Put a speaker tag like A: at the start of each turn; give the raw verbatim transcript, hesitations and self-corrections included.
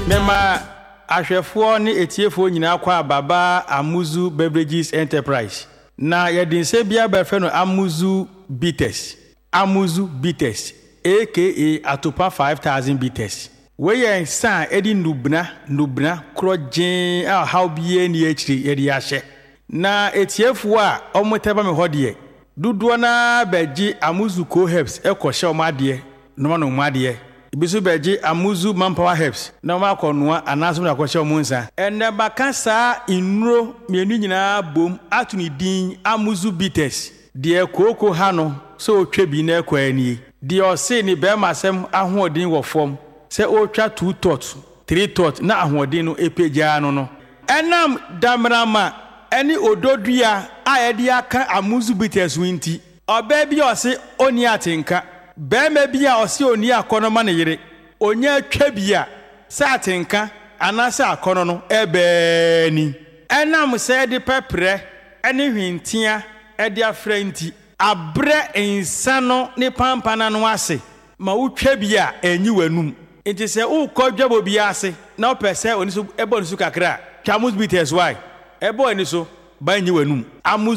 A: Mema ahwefo ne etiefo nyina kwa baba Amuzu Beverages Enterprise. Na yedinse bia befe no Amuzu Bitters. Amuzu Bitters aka Atopa five thousand Bitters. We yen san edi nubna nubna krojen a how bie ni akiri yedi ahye. Na etiefo a omoteba me hodie. Duduo na beji Amuzu Co Herbs ekohye omade no ma no omade. Ibisu beji Amuzu Manpower Herbs na ma konoa anaso na akohye omunsa. Ene baka sa inuro mienu nyina bom atuni din Amuzu Bitters. De koko ha no so otwa bi na ekwani. De ose ni be masem ahoodin wo fom. Se otwa two tot, three tot na ahoodin no epeja no no. Enam damrama eni ododua a yede aka Amuzu Bitters winti. Oba bi ose oni atenka. Bema bia ose oni akono ma ne yire. Onya atwa bia sa atenka anasa akono no ebe ni. Enam se de pepre eni hwintia ede afrenti. Abre insano ne pampana no ase. Ma utwa bia enyi wanum. Enti se ukodwabo bia ase na opese oni so ebo ni so kakra. Amuzu Bitters why? Ebo ni so ba enyi wanum. Amuzu